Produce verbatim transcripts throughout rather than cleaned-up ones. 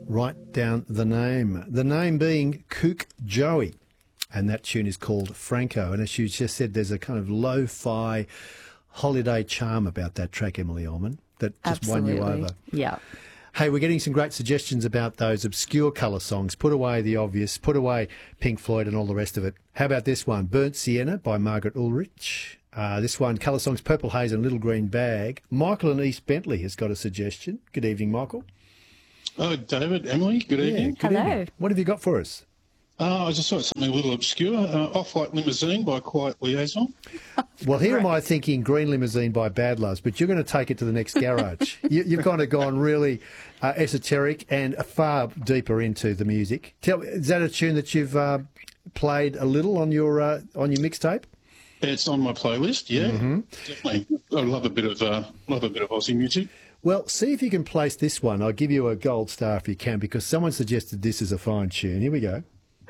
write down the name. The name being Kook Joey. And that tune is called Franco. And as you just said, there's a kind of lo-fi holiday charm about that track, Emily Ullman, that just Absolutely. won you over. Yeah. Hey, we're getting some great suggestions about those obscure colour songs. Put away the obvious, put away Pink Floyd and all the rest of it. How about this one? Burnt Sienna by Margaret Ulrich. Uh, this one, colour songs Purple Haze and Little Green Bag. Michael in East Bentley has got a suggestion. Good evening, Michael. Oh, David, Emily, good Yeah, evening. good Hello. evening. What have you got for us? Uh, I just thought something a little obscure. Uh, Off-White Limousine by Quiet Liaison. Well, here am I thinking Green Limousine by Bad Loves, but you're going to take it to the next garage. you, you've kind of gone really uh, esoteric and far deeper into the music. Tell, is that a tune that you've uh, played a little on your uh, on your mixtape? It's on my playlist, yeah. Mm-hmm. Definitely. I love a bit of uh, love a bit of Aussie music. Well, see if you can place this one. I'll give you a gold star if you can, because someone suggested this is a fine tune. Here we go.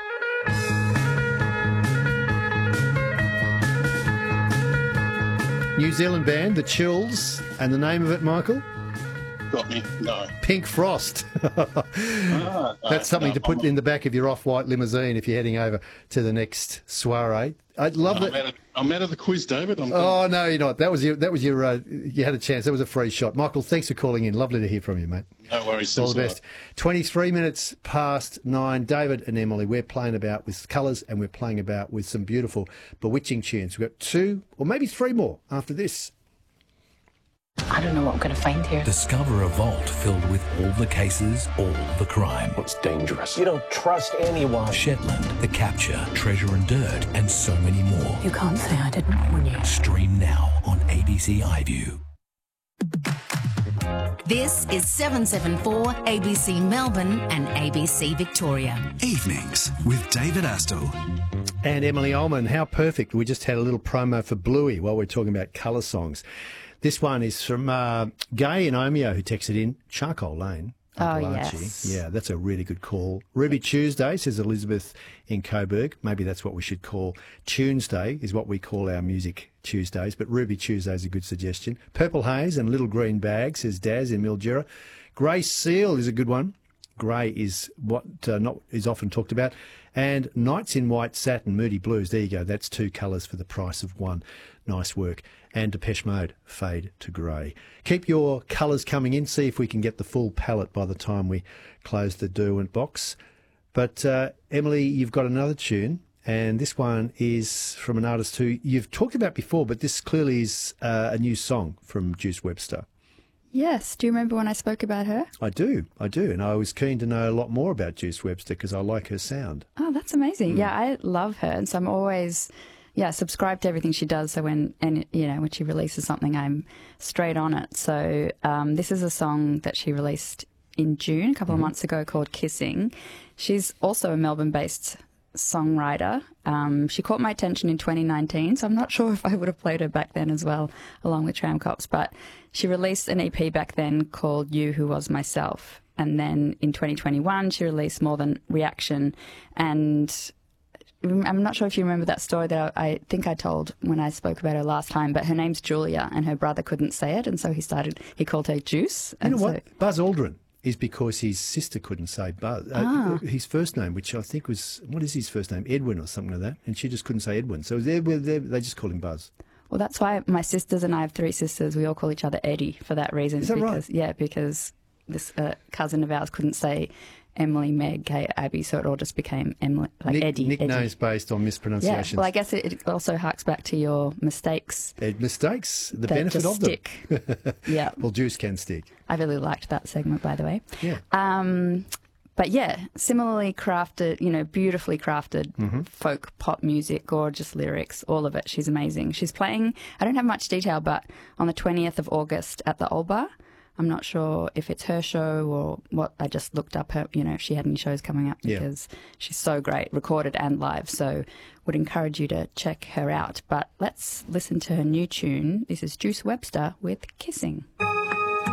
New Zealand band, The Chills, and the name of it, Michael? Got me? No. Pink Frost. Ah, That's something no, to put I'm- in the back of your off-white limousine if you're heading over to the next soiree. I'd love I'm, that. out of, I'm out of the quiz, David. I'm Oh no, you're not. That was your. That was your. Uh, you had a chance. That was a free shot. Michael, thanks for calling in. Lovely to hear from you, mate. No worries. All the Thanks a best. Twenty-three minutes past nine. David and Emily, we're playing about with colours, and we're playing about with some beautiful, bewitching tunes. We've got two, or maybe three more after this. I don't know what I'm going to find here. Discover a vault filled with all the cases, all the crime. It's dangerous. You don't trust anyone. Shetland, The Capture, Treasure and Dirt, and so many more. You can't say I didn't warn you. Stream now on A B C iView. This is seven seven four A B C Melbourne and A B C Victoria. Evenings with David Astle. And Emily Ullman, how perfect. We just had a little promo for Bluey while we're talking about colour songs. This one is from uh, Gay in Omeo, who texted in Charcoal Lane. Oh, Appalachia. yes. Yeah, that's a really good call. Ruby Tuesday, says Elizabeth in Coburg. Maybe that's what we should call Tuesday, is what we call our music Tuesdays. But Ruby Tuesday is a good suggestion. Purple Haze and Little Green Bag, says Daz in Mildura. Grey Seal is a good one. Grey is what uh, not is often talked about. And Nights in White Satin, Moody Blues. There you go. That's two colours for the price of one. Nice work. And Depeche Mode, Fade to Grey. Keep your colours coming in. See if we can get the full palette by the time we close the Derwent box. But, uh, Emily, you've got another tune, and this one is from an artist who you've talked about before, but this clearly is uh, a new song from Juice Webster. Yes. Do you remember when I spoke about her? I do, I do. And I was keen to know a lot more about Juice Webster because I like her sound. Oh, that's amazing. Yeah, I love her. And so I'm always, yeah, subscribed to everything she does. So when, and you know, when she releases something, I'm straight on it. So um, this is a song that she released in June, a couple Mm-hmm. of months ago, called Kissing. She's also a Melbourne-based songwriter. Um, she caught my attention in twenty nineteen, so I'm not sure if I would have played her back then as well, along with Tram Cops. But she released an E P back then called You Who Was Myself. And then in twenty twenty-one, she released More Than Reaction. And I'm not sure if you remember that story that I, I think I told when I spoke about her last time, but her name's Julia and her brother couldn't say it. And so he started, he called her Juice. You And know so, what? Buzz Aldrin is because his sister couldn't say Buzz. Uh, Ah. His first name, which I think was, what is his first name? Edwin or something like that. And she just couldn't say Edwin. So they, they, they just call him Buzz. Well, that's why my sisters and I have three sisters. We all call each other Eddie for that reason. Is that right? because, Yeah, because this uh, cousin of ours couldn't say Emily, Meg, Kate, Abby, so it all just became Emily, like Nick, Eddie. nicknames Eddie. based on Yeah, mispronunciations. well, I guess it, it also harks back to your mistakes. Uh, mistakes, the that benefit just of stick. them. Yeah, Well, juice can stick. I really liked that segment, by the way. Yeah. Um, but yeah, similarly crafted, you know, beautifully crafted Mm-hmm. folk pop music, gorgeous lyrics, all of it. She's amazing. She's playing, I don't have much detail, but on the twentieth of August at the Old Bar. I'm not sure if it's her show or what. I just looked up her, you know, if she had any shows coming up Yeah. because she's so great, recorded and live. So would encourage you to check her out. But let's listen to her new tune. This is Juice Webster with Kissing.